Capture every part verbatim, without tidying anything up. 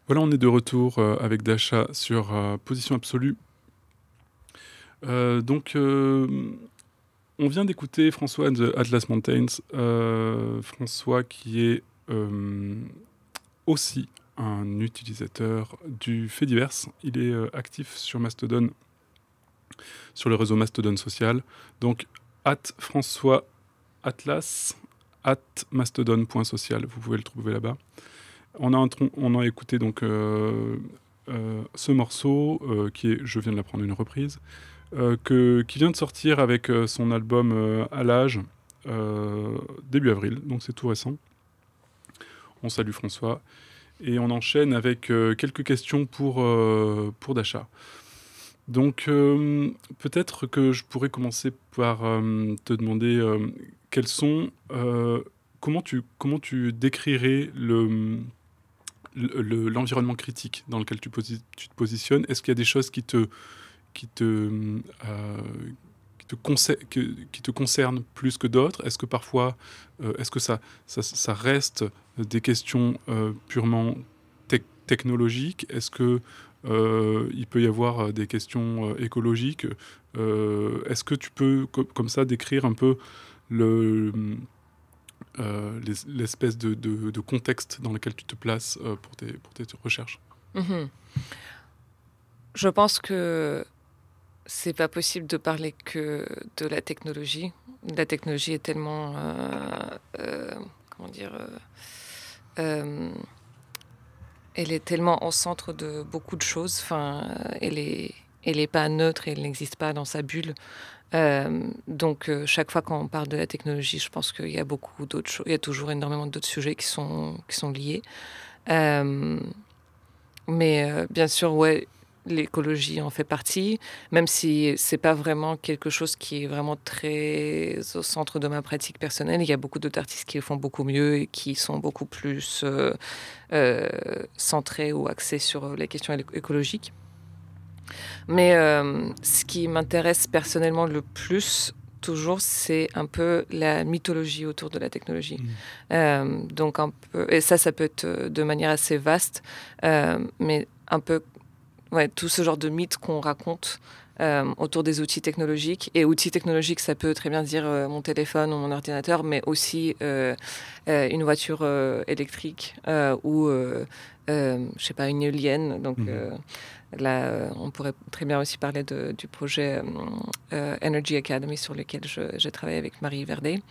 Voilà, on est de retour euh, avec Dasha sur euh, Position Absolue. Euh, donc, euh, on vient d'écouter François de Atlas Mountains. Euh, François qui est euh, aussi un utilisateur du Fediverse. Il est euh, actif sur Mastodon, sur le réseau Mastodon social. Donc, at François Atlas, at mastodon.social. Vous pouvez le trouver là-bas. On a, un tron- on a écouté donc euh, euh, ce morceau euh, qui est, je viens de l'apprendre, une reprise, euh, que, qui vient de sortir avec euh, son album euh, à l'âge euh, début avril, donc c'est tout récent. On salue François et on enchaîne avec euh, quelques questions pour, euh, pour Dasha. Donc euh, peut-être que je pourrais commencer par euh, te demander euh, quels sont, euh, comment, tu, comment tu décrirais le le- le- l'environnement critique dans lequel tu, posi- tu te positionnes. Est-ce qu'il y a des choses qui te, qui te, euh, qui te, concer- que- qui te concernent plus que d'autres? Est-ce que parfois, euh, est-ce que ça, ça, ça reste des questions euh, purement tec- technologiques? Est-ce que euh, il peut y avoir des questions euh, écologiques? Euh, Est-ce que tu peux, co- comme ça, décrire un peu le euh, les- l'espèce de, de- de contexte dans lequel tu te places euh, pour tes, pour tes recherches. Mhm. Je pense que c'est pas possible de parler que de la technologie. La technologie est tellement, euh, euh, comment dire, euh, euh, elle est tellement au centre de beaucoup de choses. Enfin, euh, elle est, elle est pas neutre, elle n'existe pas dans sa bulle. Euh, donc, euh, chaque fois qu'on parle de la technologie, je pense qu'il y a beaucoup d'autres choses. Il y a toujours énormément d'autres sujets qui sont, qui sont liés. Euh, Mais euh, bien sûr, ouais, l'écologie en fait partie, même si c'est pas vraiment quelque chose qui est vraiment très au centre de ma pratique personnelle. Il y a beaucoup d'autres artistes qui le font beaucoup mieux et qui sont beaucoup plus euh, euh, centrés ou axés sur les questions éco- écologiques. Mais euh, ce qui m'intéresse personnellement le plus, toujours, c'est un peu la mythologie autour de la technologie. Mmh. Euh, donc un peu, et ça, ça peut être euh, de manière assez vaste, euh, mais un peu, ouais, tout ce genre de mythes qu'on raconte euh, autour des outils technologiques. Et outils technologiques, ça peut très bien dire euh, mon téléphone ou mon ordinateur, mais aussi euh, euh, une voiture euh, électrique euh, ou, euh, euh, je sais pas, une éolienne. Donc Mmh. euh, là, euh, on pourrait très bien aussi parler de, du projet euh, Energy Academy sur lequel je, j'ai travaillé avec Marie Verdet.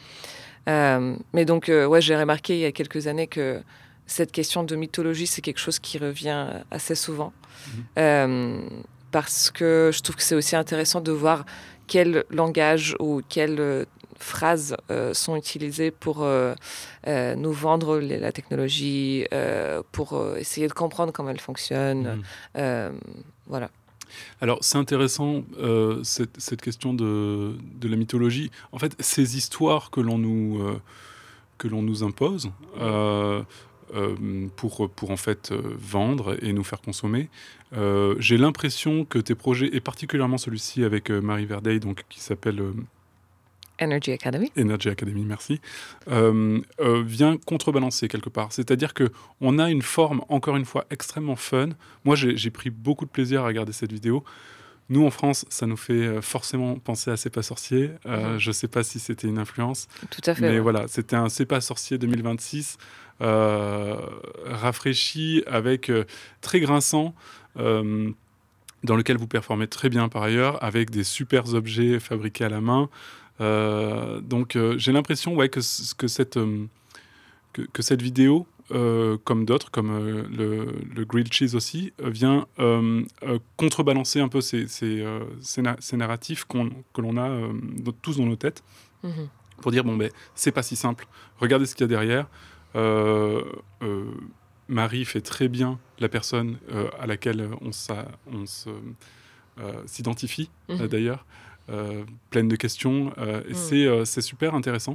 Euh, mais donc, euh, ouais, j'ai remarqué il y a quelques années que cette question de mythologie, c'est quelque chose qui revient assez souvent. Mmh. Euh, parce que je trouve que c'est aussi intéressant de voir quel langage ou quelles euh, phrases euh, sont utilisées pour euh, euh, nous vendre les- la technologie, euh, pour euh, essayer de comprendre comment elle fonctionne. Mmh. Euh, voilà. Alors, c'est intéressant, euh, cette, cette question de, de la mythologie. En fait, ces histoires que l'on nous, euh, que l'on nous impose euh, euh, pour, pour en fait euh, vendre et nous faire consommer, euh, j'ai l'impression que tes projets, et particulièrement celui-ci avec euh, Marie Verdet, donc, qui s'appelle euh, Energy Academy. Energy Academy, merci, euh, euh, vient contrebalancer quelque part. C'est-à-dire qu'on a une forme, encore une fois, extrêmement fun. Moi, j'ai, j'ai pris beaucoup de plaisir à regarder cette vidéo. Nous, en France, ça nous fait euh, forcément penser à C'est pas sorcier. Euh, Mhm. Je ne sais pas si c'était une influence, Tout à fait, mais ouais. voilà, c'était un C'est pas sorcier deux mille vingt-six, euh, rafraîchi, avec euh, très grinçant, euh, dans lequel vous performez très bien par ailleurs, avec des super objets fabriqués à la main. Euh, donc euh, j'ai l'impression, ouais, que, c- que, cette, euh, que, que cette vidéo, euh, comme d'autres, comme euh, le, le grilled cheese aussi, euh, vient euh, euh, contrebalancer un peu ces, ces, euh, ces, na- ces narratifs qu'on, que l'on a euh, dans- tous dans nos têtes, Mhm. pour dire, bon, ben, c'est pas si simple, regardez ce qu'il y a derrière. Euh, euh, Marie fait très bien la personne euh, à laquelle on, s'a- on se, euh, s'identifie, euh, Mhm. d'ailleurs, euh, pleine de questions, euh, et Mhm. c'est, euh, c'est super intéressant.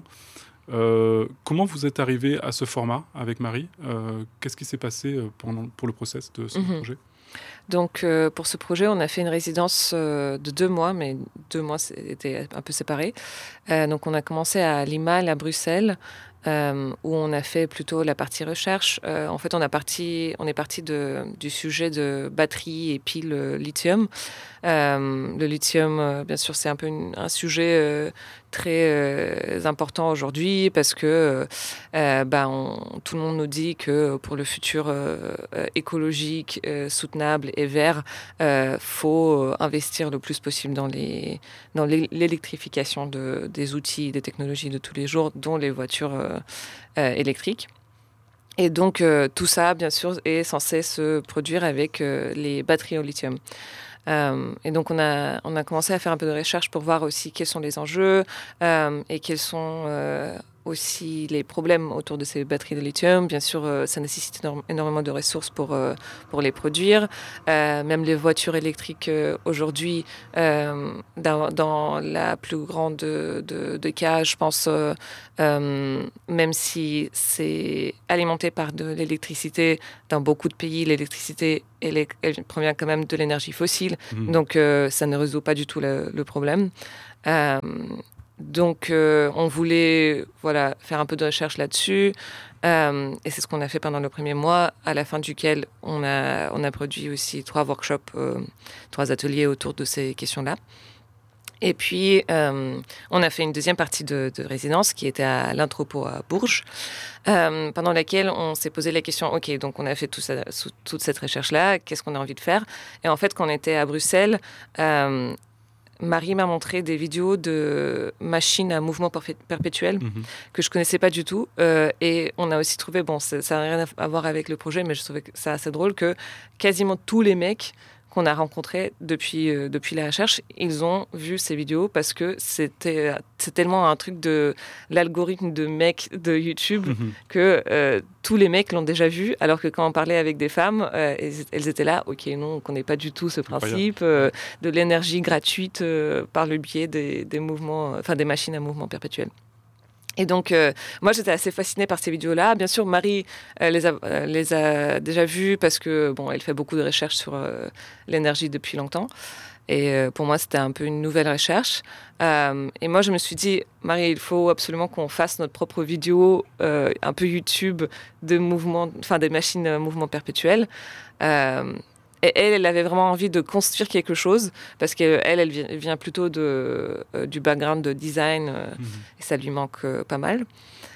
Euh, comment vous êtes arrivé à ce format avec Marie? Euh, Qu'est-ce qui s'est passé euh, pendant, pour le process de ce Mhm. projet? Donc, euh, pour ce projet, on a fait une résidence euh, de deux mois, mais deux mois c'était un peu séparé. Euh, donc, on a commencé à Lima et à Bruxelles. euh, où on a fait plutôt la partie recherche. Euh, en fait, on, a parti, on est parti de, du sujet de batterie et piles euh, lithium. Euh, le lithium, euh, bien sûr, c'est un peu une, un sujet euh, très euh, important aujourd'hui parce que euh, bah, on, tout le monde nous dit que pour le futur euh, écologique, euh, soutenable et vert, il euh, faut investir le plus possible dans, les, dans l'électrification de, des outils, des technologies de tous les jours, dont les voitures euh, euh, électriques. Et donc, euh, tout ça, bien sûr, est censé se produire avec euh, les batteries au lithium. Euh, et donc, on a, on a commencé à faire un peu de recherche pour voir aussi quels sont les enjeux euh, et quels sont euh, aussi les problèmes autour de ces batteries de lithium. Bien sûr, euh, ça nécessite énorme, énormément de ressources pour, euh, pour les produire. Euh, même les voitures électriques euh, aujourd'hui, euh, dans, dans la plus grande de, de, de cas, je pense, euh, euh, même si c'est alimenté par de l'électricité, dans beaucoup de pays, l'électricité, elle, est, elle provient quand même de l'énergie fossile. Mmh. Donc, euh, ça ne résout pas du tout le, le problème. Euh, Donc, euh, on voulait voilà, faire un peu de recherche là-dessus. Euh, et c'est ce qu'on a fait pendant le premier mois, à la fin duquel on a, on a produit aussi trois workshops, euh, trois ateliers autour de ces questions-là. Et puis, euh, on a fait une deuxième partie de, de résidence qui était à l'Intropo à Bourges, euh, pendant laquelle on s'est posé la question, OK, donc on a fait tout ça, toute cette recherche-là, qu'est-ce qu'on a envie de faire? Et en fait, quand on était à Bruxelles, euh, Marie m'a montré des vidéos de machines à mouvement perpétuel mmh. que je ne connaissais pas du tout. Euh, et on a aussi trouvé, bon, ça n'a rien à voir avec le projet, mais je trouvais ça assez drôle que quasiment tous les mecs qu'on a rencontrés depuis, euh, depuis la recherche, ils ont vu ces vidéos parce que c'était, c'est tellement un truc de l'algorithme de mecs de YouTube mmh. que euh, tous les mecs l'ont déjà vu, alors que quand on parlait avec des femmes, euh, elles, elles étaient là, ok, non, on ne connaît pas du tout ce principe euh, de l'énergie gratuite euh, par le biais des, des mouvements, enfin des machines à mouvement perpétuel. Et donc, euh, moi, j'étais assez fascinée par ces vidéos-là. Bien sûr, Marie euh, les, a, euh, les a déjà vues parce que, bon, elle fait beaucoup de recherches sur euh, l'énergie depuis longtemps. Et euh, pour moi, c'était un peu une nouvelle recherche. Euh, et moi, je me suis dit, Marie, il faut absolument qu'on fasse notre propre vidéo, euh, un peu YouTube, de mouvements, enfin, des machines à mouvement perpétuel. Euh, Et elle, elle avait vraiment envie de construire quelque chose parce qu'elle, elle vient plutôt de, euh, du background de design euh, mmh. et ça lui manque euh, pas mal.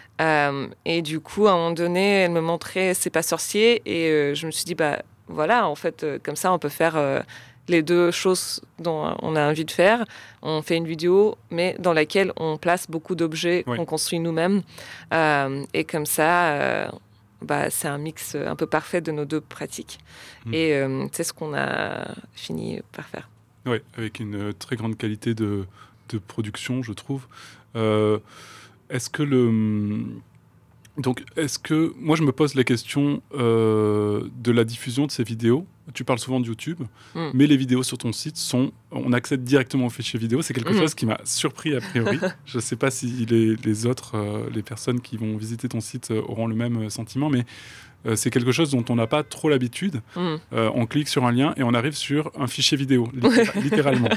Euh, et du coup, à un moment donné, elle me montrait C'est pas sorcier et euh, je me suis dit, bah voilà, en fait, euh, comme ça, on peut faire euh, les deux choses dont on a envie de faire. On fait une vidéo, mais dans laquelle on place beaucoup d'objets oui. qu'on construit nous-mêmes. Euh, et comme ça... Euh, Bah, c'est un mix un peu parfait de nos deux pratiques. Mmh. Et euh, c'est ce qu'on a fini par faire. Oui, avec une très grande qualité de, de production, je trouve. Euh, est-ce que le... Donc, est-ce que... Moi, je me pose la question euh, de la diffusion de ces vidéos. Tu parles souvent de YouTube, mmh. mais les vidéos sur ton site sont... On accède directement aux fichiers vidéo. C'est quelque mmh. chose qui m'a surpris a priori. Je ne sais pas si les, les autres, euh, les personnes qui vont visiter ton site euh, auront le même sentiment, mais euh, c'est quelque chose dont on n'a pas trop l'habitude. Mmh. Euh, on clique sur un lien et on arrive sur un fichier vidéo, littér- littéralement.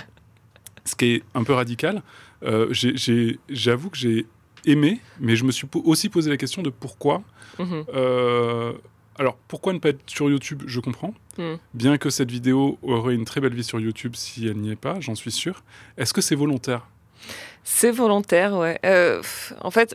Ce qui est un peu radical. Euh, j'ai, j'ai, j'avoue que j'ai aimé, mais je me suis po- aussi posé la question de pourquoi. Mmh. Euh, alors, pourquoi ne pas être sur YouTube ? Je comprends. Mmh. Bien que cette vidéo aurait une très belle vie sur YouTube si elle n'y est pas, j'en suis sûr. Est-ce que c'est volontaire ? C'est volontaire, ouais. Euh, en fait,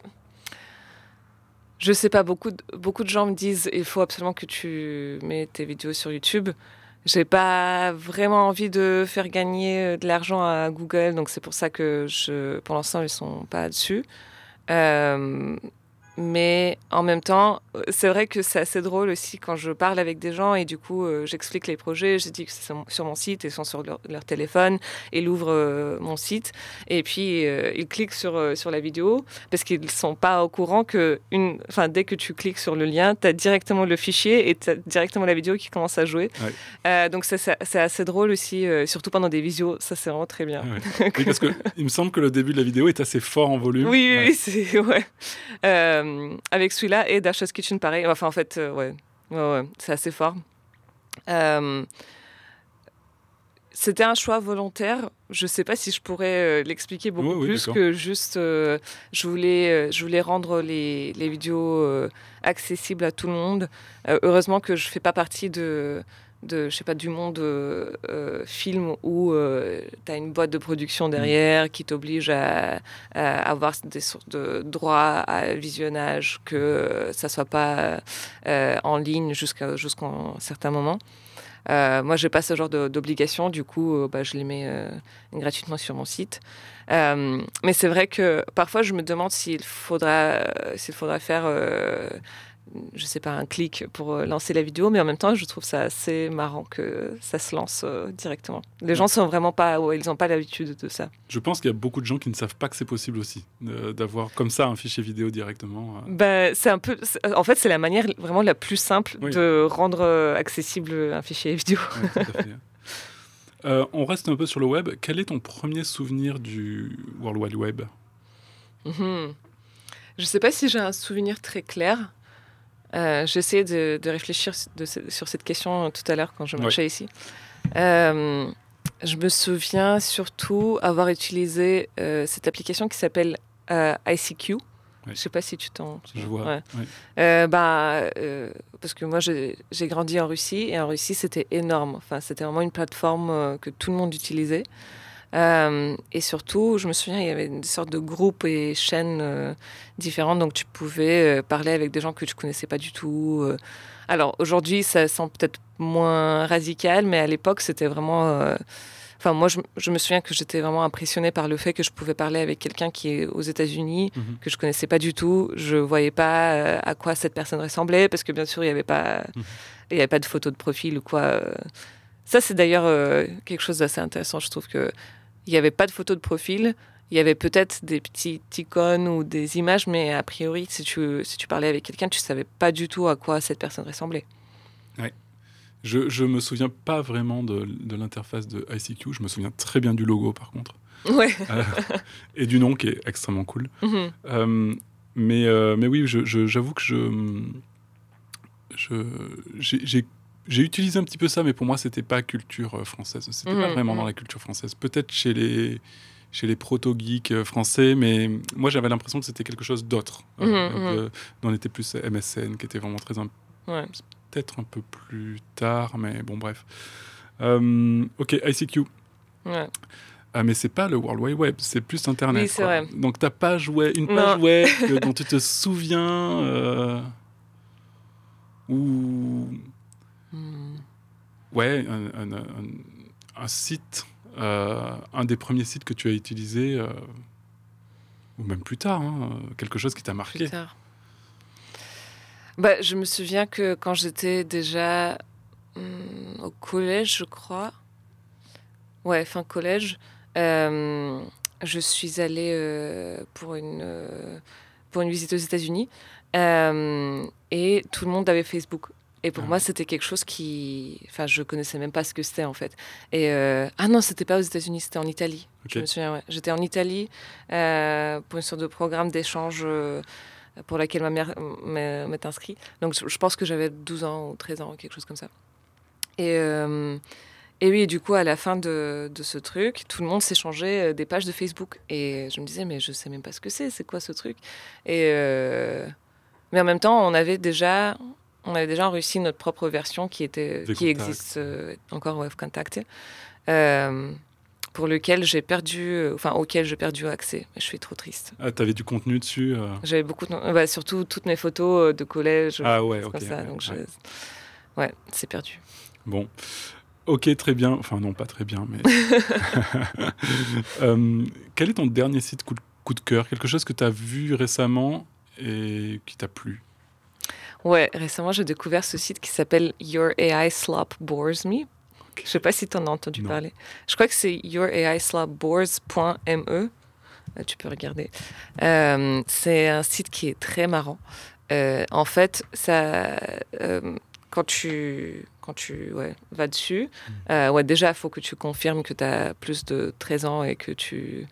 je sais pas, beaucoup de, beaucoup de gens me disent il faut absolument que tu mets tes vidéos sur YouTube. J'ai pas vraiment envie de faire gagner de l'argent à Google, donc c'est pour ça que je, pour l'instant, ils sont pas dessus. Euh, mais en même temps, c'est vrai que c'est assez drôle aussi quand je parle avec des gens et du coup, euh, j'explique les projets, je dis que c'est sur mon site, ils sont sur leur, leur téléphone, ils ouvrent euh, mon site et puis euh, ils cliquent sur, euh, sur la vidéo parce qu'ils ne sont pas au courant que une, dès que tu cliques sur le lien, tu as directement le fichier et tu as directement la vidéo qui commence à jouer. Ouais. Euh, donc c'est, c'est assez drôle aussi, euh, surtout pendant des visios, ça c'est vraiment très bien. Ouais. Oui, parce qu'il me semble que le début de la vidéo est assez fort en volume. Oui, oui, ouais. oui c'est... Ouais. Euh, avec celui-là et Dasha's Kitchen pareil, enfin en fait euh, ouais. Ouais, ouais c'est assez fort. Euh, c'était un choix volontaire. Je ne sais pas si je pourrais euh, l'expliquer beaucoup Oui, oui, plus d'accord. que juste, euh, je, voulais, euh, je voulais rendre les, les vidéos euh, accessibles à tout le monde. Euh, heureusement que je ne fais pas partie de, de, je sais pas, du monde euh, euh, film où euh, tu as une boîte de production derrière mmh. qui t'oblige à, à avoir des sortes de droits à visionnage, que euh, ça ne soit pas euh, en ligne jusqu'à, jusqu'à un certain moment. Euh, moi, je n'ai pas ce genre de, d'obligation, du coup, euh, bah, je les mets euh, gratuitement sur mon site. Euh, mais c'est vrai que parfois, je me demande s'il faudra, euh, s'il faudra faire, euh, je ne sais pas, un clic pour euh, lancer la vidéo, mais en même temps, je trouve ça assez marrant que ça se lance euh, directement. Les ouais. gens sont vraiment pas, ouais, ils n'ont pas l'habitude de ça. Je pense qu'il y a beaucoup de gens qui ne savent pas que c'est possible aussi, euh, d'avoir comme ça un fichier vidéo directement. Euh. Ben, c'est un peu, c'est, en fait, c'est la manière vraiment la plus simple oui. de rendre euh, accessible un fichier vidéo. Ouais, tout à fait. euh, on reste un peu sur le web. Quel est ton premier souvenir du World Wide Web ? mm-hmm. Je ne sais pas si j'ai un souvenir très clair. Euh, j'ai essayé de, de réfléchir de, de, sur cette question tout à l'heure quand je marchais ouais. ici. Euh, je me souviens surtout avoir utilisé euh, cette application qui s'appelle euh, I C Q. Ouais. Je ne sais pas si tu t'en... Je vois. Ouais. Ouais. Euh, bah, euh, parce que moi, j'ai, j'ai grandi en Russie et en Russie, c'était énorme. Enfin, c'était vraiment une plateforme euh, que tout le monde utilisait. Euh, et surtout, je me souviens, il y avait une sorte de groupes et chaînes euh, différentes, donc tu pouvais euh, parler avec des gens que tu connaissais pas du tout. Euh. Alors aujourd'hui, ça semble peut-être moins radical, mais à l'époque, c'était vraiment... Euh... Enfin, moi, je, je me souviens que j'étais vraiment impressionnée par le fait que je pouvais parler avec quelqu'un qui est aux États-Unis, mm-hmm. que je connaissais pas du tout. Je voyais pas euh, à quoi cette personne ressemblait, parce que bien sûr, il y avait pas, mm-hmm. il y avait pas de photo de profil ou quoi. Ça, c'est d'ailleurs euh, quelque chose d'assez intéressant. Je trouve que il n'y avait pas de photo de profil. Il y avait peut-être des petites icônes ou des images, mais a priori, si tu, si tu parlais avec quelqu'un, tu ne savais pas du tout à quoi cette personne ressemblait. Ouais. Je ne me souviens pas vraiment de, de l'interface de I C Q. Je me souviens très bien du logo, par contre. Ouais. Euh, et du nom, qui est extrêmement cool. Mm-hmm. Euh, mais, euh, mais oui, je, je, j'avoue que je, je, j'ai, j'ai J'ai utilisé un petit peu ça, mais pour moi, c'était pas culture française. C'était mmh, pas vraiment mmh. dans la culture française. Peut-être chez les, chez les proto-geeks français, mais moi, j'avais l'impression que c'était quelque chose d'autre. Mmh, euh, mmh. On était plus M S N, qui était vraiment très... Imp... Ouais. Peut-être un peu plus tard, mais bon, bref. Euh, ok, I C Q. Ouais. Ah, mais c'est pas le World Wide Web, c'est plus Internet. Oui, c'est quoi. vrai. Donc, ta page web, une page non. web que, dont tu te souviens... Euh, ou... Mmh. Ouais, un, un, un, un site, euh, un des premiers sites que tu as utilisé, euh, ou même plus tard, hein, quelque chose qui t'a marqué. Plus tard. Bah, je me souviens que quand j'étais déjà hum, au collège, je crois, ouais, fin collège, euh, je suis allée euh, pour, une, euh, pour une visite aux États-Unis euh, et tout le monde avait Facebook. Et pour ah. moi, c'était quelque chose qui... Enfin, je connaissais même pas ce que c'était, en fait. Et euh... Ah non, c'était pas aux États-Unis, c'était en Italie. Okay. Je me souviens, ouais. J'étais en Italie euh, pour une sorte de programme d'échange euh, pour laquelle ma mère m'est inscrite. Donc, je pense que j'avais douze ans ou treize ans, quelque chose comme ça. Et, euh... et oui, du coup, à la fin de, de ce truc, tout le monde s'échangeait des pages de Facebook. Et je me disais, mais je sais même pas ce que c'est, c'est quoi ce truc ? Et euh... Mais en même temps, on avait déjà... On avait déjà en Russie notre propre version qui, était, qui existe euh, encore, Web Contact, euh, pour lequel j'ai perdu, enfin auquel j'ai perdu accès. Je suis trop triste. Ah, t'avais du contenu dessus euh... J'avais beaucoup, de, bah, surtout toutes mes photos de collège. Ah ouais, ok. Comme ça, ouais, donc ouais. Je... ouais, c'est perdu. Bon, ok, très bien. Enfin non, pas très bien, mais. euh, quel est ton dernier site coup de, coup de cœur ? Quelque chose que tu as vu récemment et qui t'a plu ? Ouais, récemment, j'ai découvert ce site qui s'appelle Your A I Slop Bores Me. Okay. Je ne sais pas si tu en as entendu non. parler. Je crois que c'est your a i slop bores point m e. Tu peux regarder. Euh, c'est un site qui est très marrant. Euh, en fait, ça, euh, quand tu, quand tu ouais, vas dessus, mmh. euh, ouais, déjà, il faut que tu confirmes que tu as plus de treize ans et que tu...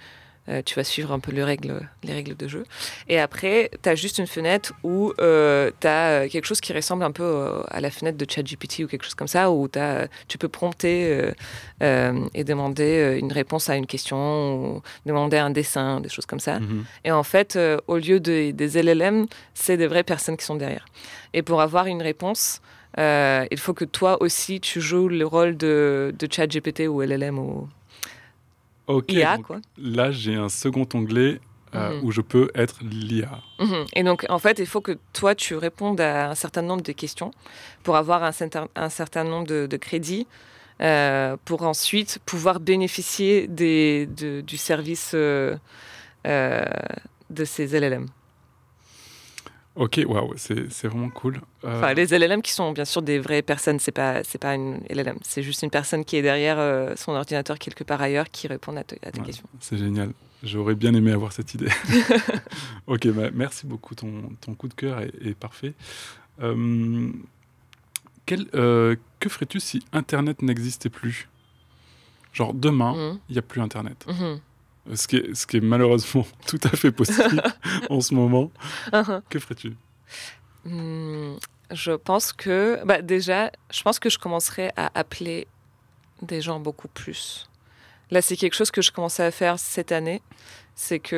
Euh, tu vas suivre un peu les règles, les règles de jeu. Et après, tu as juste une fenêtre où euh, tu as quelque chose qui ressemble un peu euh, à la fenêtre de ChatGPT ou quelque chose comme ça, où t'as, tu peux prompter euh, euh, et demander une réponse à une question, ou demander un dessin, des choses comme ça. Mhm. Et en fait, euh, au lieu de, des L L M, c'est des vraies personnes qui sont derrière. Et pour avoir une réponse, euh, il faut que toi aussi, tu joues le rôle de, de ChatGPT ou L L M ou Ok, I A, donc quoi. là, j'ai un second onglet euh, Mhm. où je peux être l'I A. Mhm. Et donc, en fait, il faut que toi, tu répondes à un certain nombre de questions pour avoir un certain, un certain nombre de, de crédits euh, pour ensuite pouvoir bénéficier des, de, du service euh, euh, de ces L L M. Ok, waouh, c'est, c'est vraiment cool. Euh, Enfin, les L L M qui sont bien sûr des vraies personnes, c'est pas, c'est pas une L L M, c'est juste une personne qui est derrière euh, son ordinateur quelque part ailleurs qui répond à, te, à tes ouais, questions. c'est génial. J'aurais bien aimé avoir cette idée. Ok, bah, merci beaucoup. Ton, ton coup de cœur est, est parfait. Euh, quel, euh, que ferais-tu si Internet n'existait plus? Genre demain, Mhm. il n'y a plus Internet. Mhm. Ce qui est, ce qui est malheureusement tout à fait possible en ce moment. Que ferais-tu? Hmm, je pense que, bah, déjà, je pense que je commencerai à appeler des gens beaucoup plus. Là, c'est quelque chose que je commençais à faire cette année. C'est que